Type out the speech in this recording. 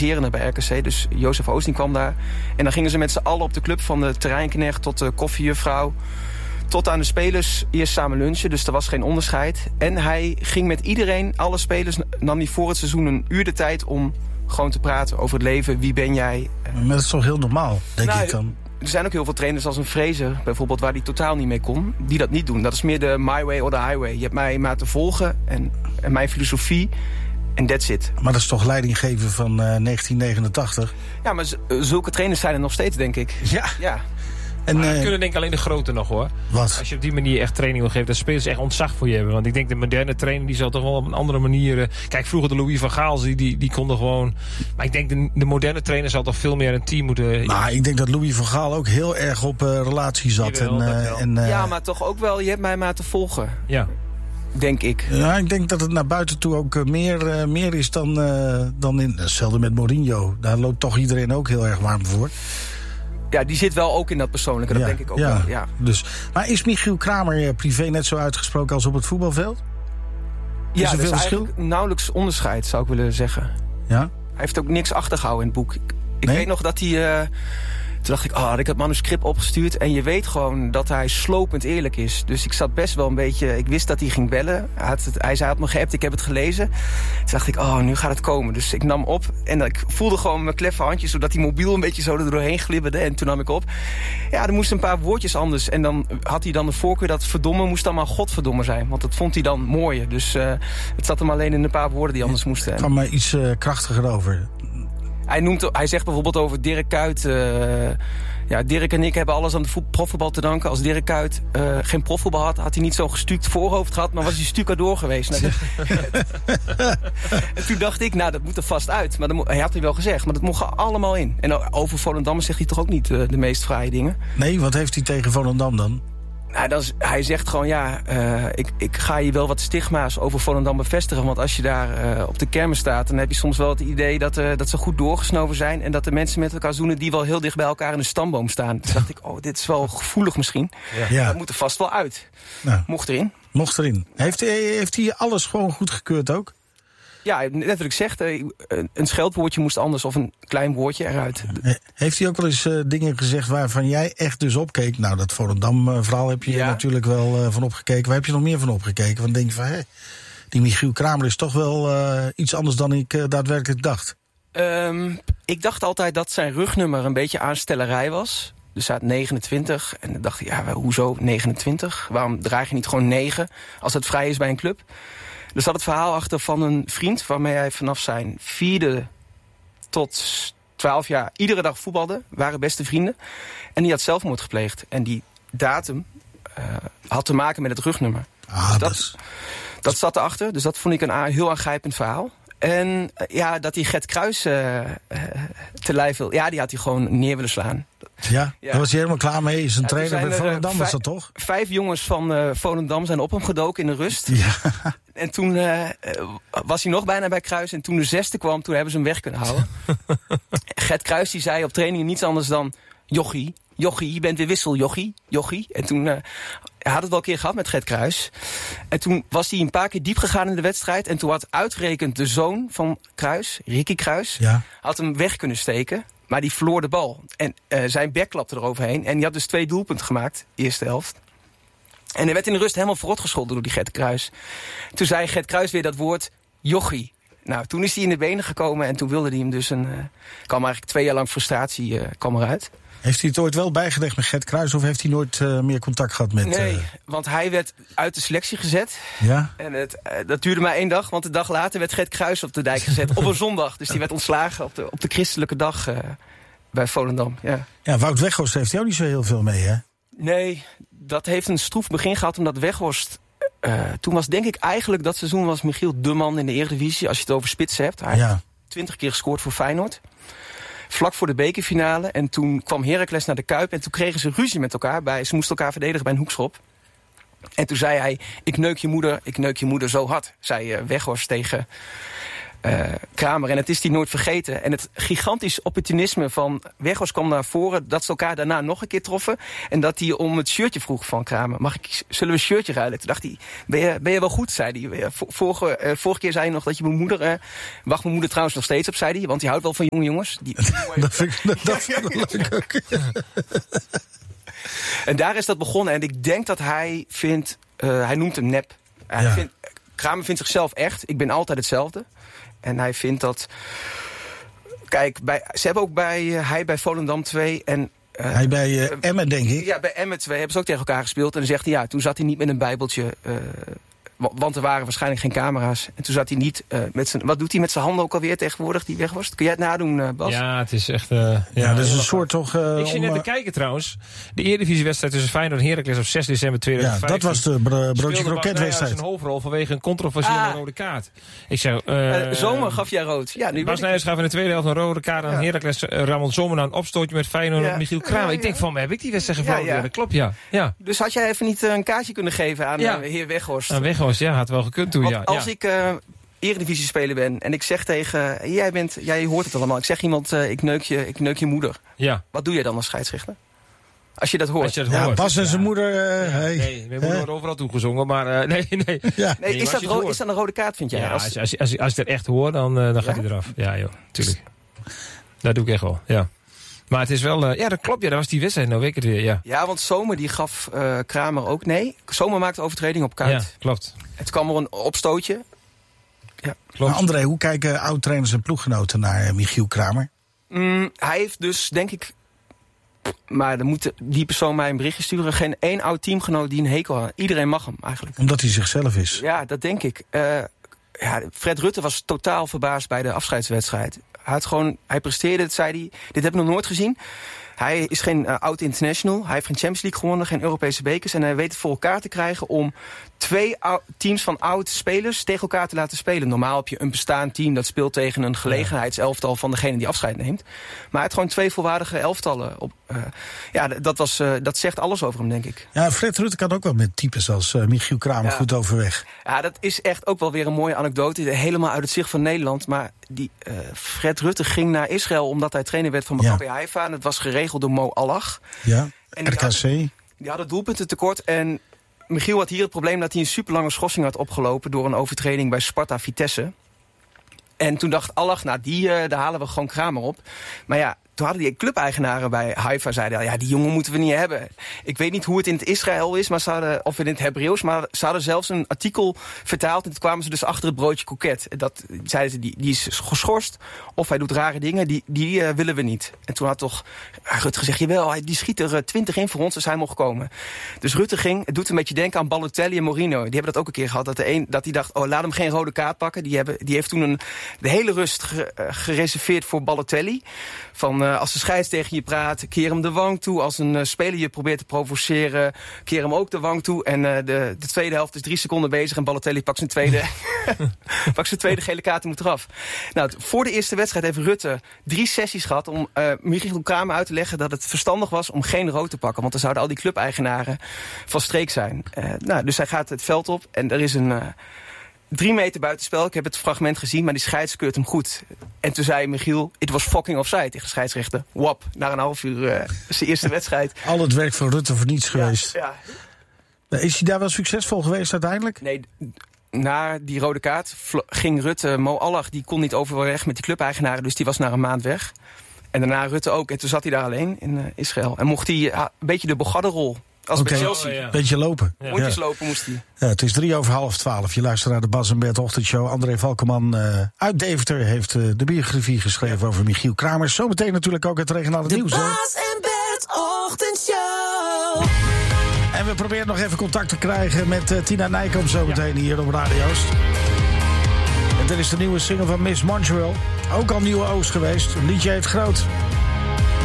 adviserende bij RKC. Dus Jozef Oosting kwam daar. En dan gingen ze met z'n allen op de club, van de terreinknecht tot de koffiejuffrouw, tot aan de spelers, eerst samen lunchen. Dus er was geen onderscheid. En hij ging met iedereen, alle spelers, nam hij voor het seizoen een uur de tijd om gewoon te praten over het leven. Wie ben jij? Maar dat is toch heel normaal, denk ik dan? Er zijn ook heel veel trainers als een Fraser, bijvoorbeeld, waar die totaal niet mee kon, die dat niet doen. Dat is meer de my way or the highway. Je hebt mij maar te volgen en mijn filosofie en that's it. Maar dat is toch leidinggeven van 1989? Ja, maar zulke trainers zijn er nog steeds, denk ik. Ja. En, kunnen denk ik alleen de grote nog, hoor. Wat? Als je op die manier echt training wil geven, dan spelers echt ontzag voor je hebben. Want ik denk de moderne trainer die zal toch wel op een andere manier... Kijk, vroeger de Louis van Gaal, die konden gewoon... Maar ik denk de moderne trainer zal toch veel meer een team moeten... Nou, ik denk dat Louis van Gaal ook heel erg op relatie zat. Ja, maar toch ook wel, je hebt mij maar te volgen. Ja. Denk ik. Ja, ik denk dat het naar buiten toe ook meer is dan in... Hetzelfde met Mourinho. Daar loopt toch iedereen ook heel erg warm voor. Ja, die zit wel ook in dat persoonlijke, dat denk ik ook wel. Ja. Dus, maar is Michiel Kramer privé net zo uitgesproken als op het voetbalveld? Ja, er is eigenlijk nauwelijks onderscheid, zou ik willen zeggen. Ja? Hij heeft ook niks achtergehouden in het boek. Ik weet nog dat hij... Toen dacht ik, had ik het manuscript opgestuurd. En je weet gewoon dat hij slopend eerlijk is. Dus ik zat best wel een beetje... Ik wist dat hij ging bellen. Hij had me geappt, ik heb het gelezen. Toen dacht ik, nu gaat het komen. Dus ik nam op en ik voelde gewoon mijn kleffe handjes... zodat die mobiel een beetje zo er doorheen glibberde. En toen nam ik op. Ja, er moesten een paar woordjes anders. En dan had hij dan de voorkeur dat verdomme moest dan maar godverdomme zijn. Want dat vond hij dan mooier. Dus het zat hem alleen in een paar woorden die anders moesten. Het kwam maar iets krachtiger over. Hij zegt bijvoorbeeld over Dirk Kuyt... Dirk en ik hebben alles aan de profvoetbal te danken. Als Dirk Kuyt geen profvoetbal had hij niet zo'n gestuukt voorhoofd gehad... maar was hij stucadoor geweest. En toen dacht ik, dat moet er vast uit. Maar hij had hij wel gezegd, maar dat mocht er allemaal in. En over Volendam zegt hij toch ook niet de meest fraaie dingen? Nee, wat heeft hij tegen Volendam dan? Nou, hij zegt gewoon, ik ga je wel wat stigma's over Volendam bevestigen. Want als je daar op de kermis staat... dan heb je soms wel het idee dat ze goed doorgesnoven zijn... en dat de mensen met elkaar zoenen die wel heel dicht bij elkaar in een stamboom staan. Toen dacht ik, dit is wel gevoelig misschien. Ja. Dat moet er vast wel uit. Nou, Mocht erin. Heeft hij alles gewoon goedgekeurd ook? Ja, net wat ik zeg, een scheldwoordje moest anders of een klein woordje eruit. Heeft hij ook wel eens dingen gezegd waarvan jij echt dus opkeek? Nou, dat Volendam-verhaal heb je natuurlijk wel van opgekeken. Waar heb je nog meer van opgekeken? Want denk je van, die Michiel Kramer is toch wel iets anders dan ik daadwerkelijk dacht. Ik dacht altijd dat zijn rugnummer een beetje aanstellerij was. Dus hij had 29. En dan dacht ik, hoezo 29? Waarom draag je niet gewoon 9 als het vrij is bij een club? Er zat het verhaal achter van een vriend... waarmee hij vanaf zijn 4e tot 12 jaar iedere dag voetbalde. Waren beste vrienden. En die had zelfmoord gepleegd. En die datum had te maken met het rugnummer. Dat zat erachter. Dus dat vond ik een heel aangrijpend verhaal. En dat hij Gert Kruijs te lijf wil... Ja, die had hij gewoon neer willen slaan. Ja, daar was hij helemaal klaar mee. Zijn trainer bij Volendam was dat toch? 5 jongens van Volendam zijn op hem gedoken in de rust. Ja. En toen was hij nog bijna bij Kruijs. En toen de 6e kwam, toen hebben ze hem weg kunnen houden. Gert Kruijs die zei op trainingen niets anders dan... Jochie, je bent weer wissel, Jochie. En toen hij had het wel een keer gehad met Gert Kruijs. En toen was hij een paar keer diep gegaan in de wedstrijd. En toen had uitgerekend de zoon van Kruijs, Ricky Kruijs... had hem weg kunnen steken. Maar die verloor de bal. En zijn bek klapte eroverheen. En die had dus 2 doelpunten gemaakt, eerste helft. En hij werd in de rust helemaal verrot gescholden door die Gert Kruijs. Toen zei Gert Kruijs weer dat woord Jochie. Nou, toen is hij in de benen gekomen en toen wilde hij hem dus kwam eigenlijk 2 jaar lang frustratie kwam eruit. Heeft hij het ooit wel bijgelegd met Gert Kruijs of heeft hij nooit meer contact gehad met... Nee, want hij werd uit de selectie gezet. Ja? En dat duurde maar 1 dag, want de dag later werd Gert Kruijs op de dijk gezet. Op een zondag, dus die werd ontslagen op de christelijke dag bij Volendam. Ja, Wout Weghorst heeft hij ook niet zo heel veel mee, hè? Nee, dat heeft een stroef begin gehad omdat Weghorst... toen was denk ik eigenlijk dat seizoen was Michiel de man in de Eredivisie. Als je het over spitsen hebt. Hij heeft 20 keer gescoord voor Feyenoord. Vlak voor de bekerfinale. En toen kwam Heracles naar de Kuip. En toen kregen ze ruzie met elkaar. Ze moesten elkaar verdedigen bij een hoekschop. En toen zei hij, ik neuk je moeder zo hard. Zei Weghorst tegen Kramer. En het is die nooit vergeten. En het gigantisch opportunisme van Weghorst kwam naar voren, dat ze elkaar daarna nog een keer troffen. En dat hij om het shirtje vroeg van Kramer. Zullen we een shirtje ruilen? Toen dacht hij, ben je wel goed, zei hij. Vorige keer zei hij nog dat je mijn moeder... wacht mijn moeder trouwens nog steeds op, zei hij. Want die houdt wel van jonge jongens. Dat vind ik leuk ook. En daar is dat begonnen. En ik denk dat hij vindt... hij noemt hem nep. Kramer vindt zichzelf echt. Ik ben altijd hetzelfde. En hij vindt dat... Kijk, ze hebben ook hij bij Volendam 2 en... hij bij Emmen, denk ik. Ja, bij Emmen 2 hebben ze ook tegen elkaar gespeeld. En dan zegt hij, toen zat hij niet met een bijbeltje... want er waren waarschijnlijk geen camera's. En toen zat hij niet met zijn... Wat doet hij met zijn handen ook alweer tegenwoordig, die Weghorst? Kun jij het nadoen, Bas? Ja, het is echt... dat is een soort toch... ik zit net te kijken trouwens. De Eredivisiewedstrijd tussen Feyenoord en Heracles op 6 december 2015. Ja, dat was de broodje kroketwedstrijd. Een hoofdrol vanwege een controversiële rode kaart. Ik zei... Zomer gaf jij rood. Ja, nu Bas Nijers gaf in de tweede helft een rode kaart aan Heracles. Ramon Zomer naar een opstootje met Feyenoord en Michiel Kramer. Ik denk van, heb ik die wedstrijd gevlogen? Ja, dat klopt, ja. Dus had jij even niet een kaartje kunnen geven aan heer Weghorst? Aan Weghorst, ja, had wel gekund. Want als ik Eredivisie-speler ben en ik zeg tegen... Jij hoort het allemaal. Ik zeg iemand, ik neuk je moeder. Ja. Wat doe jij dan als scheidsrechter? Als je dat hoort. Bas en zijn moeder... Nee, mijn moeder wordt overal toegezongen, maar nee. Ja. Nee, is dat een rode kaart, vind jij? Ja, als je het echt hoort, dan gaat hij eraf. Ja, joh, tuurlijk. Dat doe ik echt wel, ja. Maar het is wel... dat klopt, dat was die wedstrijd. Nou weet ik het weer, ja. Ja, want Zomer die gaf Kramer ook nee. Zomer maakte overtreding op Kuyt. Ja, klopt. Het kwam er een opstootje. Ja, klopt. Maar André, hoe kijken oud-trainers en ploeggenoten naar Michiel Kramer? Hij heeft dus, denk ik... Maar dan moet die persoon mij een berichtje sturen. Geen één oud teamgenoot die een hekel had. Iedereen mag hem eigenlijk. Omdat hij zichzelf is. Ja, dat denk ik. Fred Rutte was totaal verbaasd bij de afscheidswedstrijd. Hij presteerde, dat zei hij. Dit heb ik nog nooit gezien. Hij is geen oud-international. Hij heeft geen Champions League gewonnen, geen Europese bekers. En hij weet het voor elkaar te krijgen om 2 teams van oud-spelers tegen elkaar te laten spelen. Normaal heb je een bestaand team dat speelt tegen een gelegenheidselftal van degene die afscheid neemt. Maar hij had gewoon 2 volwaardige elftallen. Dat zegt alles over hem, denk ik. Ja, Fred Rutte kan ook wel met types als Michiel Kramer goed overweg. Ja, dat is echt ook wel weer een mooie anekdote. Helemaal uit het zicht van Nederland. Maar Fred Rutte ging naar Israël omdat hij trainer werd van Maccabi Haifa. En dat was geregeld door Mo Allah. Ja, en RKC. Die hadden doelpunten tekort. En Michiel had hier het probleem dat hij een superlange schorsing had opgelopen door een overtreding bij Sparta Vitesse. En toen dacht Allah, daar halen we gewoon Kramer op. Maar ja, toen hadden die clubeigenaren bij Haifa zeiden... die jongen moeten we niet hebben. Ik weet niet hoe het in het Israël is, of in het Hebreeuws... maar ze hadden zelfs een artikel vertaald... en toen kwamen ze dus achter het broodje koket. Dat zeiden ze, die is geschorst... of hij doet rare dingen, die willen we niet. En toen had toch Rutte gezegd... jawel, die schiet er 20 in voor ons, dus hij mocht komen. Dus Rutte ging, het doet een beetje denken aan Balotelli en Mourinho. Die hebben dat ook een keer gehad, dat hij dacht... laat hem geen rode kaart pakken. Die heeft toen de hele rust gereserveerd voor Balotelli... Van als de scheids tegen je praat, keer hem de wang toe. Als een speler je probeert te provoceren, keer hem ook de wang toe. En de tweede helft is 3 seconden bezig en Balotelli pakt zijn tweede gele kaart en moet eraf. Nou, voor de eerste wedstrijd heeft Rutte 3 sessies gehad om Michiel Kramer uit te leggen dat het verstandig was om geen rood te pakken. Want dan zouden al die clubeigenaren van streek zijn. Dus hij gaat het veld op en er is een... 3 meter buitenspel. Ik heb het fragment gezien, maar die scheids keurt hem goed. En toen zei Michiel, it was fucking offside tegen de scheidsrechter. Wap, na een half uur zijn eerste wedstrijd. Al het werk van Rutte voor niets geweest. Ja. Is hij daar wel succesvol geweest uiteindelijk? Nee, na die rode kaart ging Rutte, Mo Allah, die kon niet overweg met die clubeigenaren, dus die was na een maand weg. En daarna Rutte ook. En toen zat hij daar alleen in Israël. En mocht hij een beetje de Bogarde-rol... Als bij Chelsea. Beetje lopen. Ja. Mondjes lopen moest hij. Ja, het is 11:03. Je luistert naar de Bas en Bert Ochtendshow. André Valkenman uit Deventer heeft de biografie geschreven over Michiel Kramer. Zometeen natuurlijk ook het regionale nieuws. De Bas en Bert Ochtendshow. En we proberen nog even contact te krijgen met Tina Nijkamp zometeen hier op Radio Oost. En dit is de nieuwe single van Miss Montreal. Ook al nieuwe Oost geweest. Een liedje heeft groot.